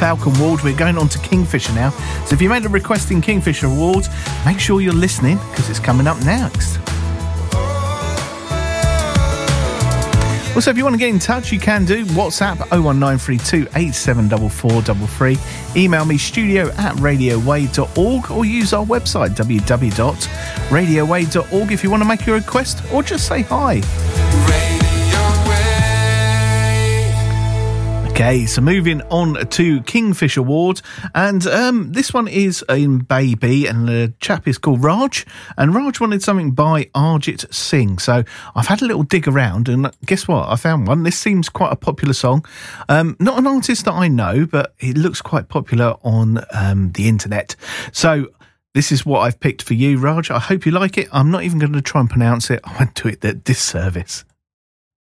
Falcon Ward. We're going on to Kingfisher now. So if you made a request in Kingfisher Awards, make sure you're listening because it's coming up next. Also, if you want to get in touch, you can do WhatsApp 01932 874433. Email me studio@radiowave.org or use our website www.radiowave.org if you want to make a request or just say hi. Okay, so moving on to Kingfisher Ward, and this one is in Baby, and the chap is called Raj, and Raj wanted something by Arjit Singh. So I've had a little dig around, and guess what? I found one. This seems quite a popular song. Not an artist that I know, but it looks quite popular on the internet. So this is what I've picked for you, Raj. I hope you like it. I'm not even going to try and pronounce it. I won't do it a disservice.